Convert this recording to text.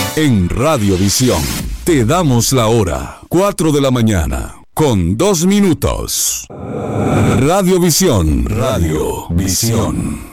En Radiovisión te damos la hora, 4 de la mañana, con 2 minutos. Radiovisión.